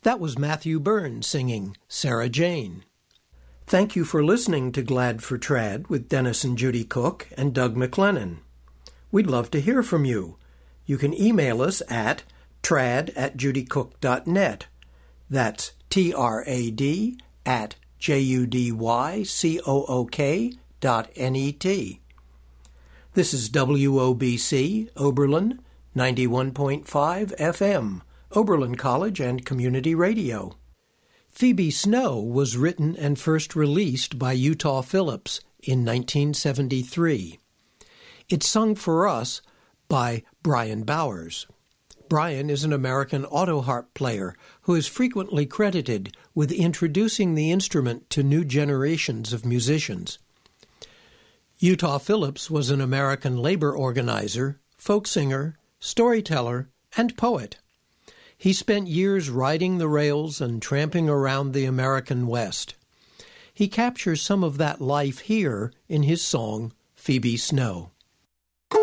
That was Matthew Byrne singing Sarah Jane. Thank you for listening to Glad for Trad with Dennis and Judy Cook and Doug McLennan. We'd love to hear from you. You can email us at trad@judycook.net. That's trad@judycook.net. This is WOBC, Oberlin, 91.5 FM, Oberlin College and Community Radio. Phoebe Snow was written and first released by Utah Phillips in 1973. It's sung for us by Brian Bowers. Brian is an American autoharp player who is frequently credited with introducing the instrument to new generations of musicians. Utah Phillips was an American labor organizer, folk singer, storyteller, and poet. He spent years riding the rails and tramping around the American West. He captures some of that life here in his song, Phoebe Snow.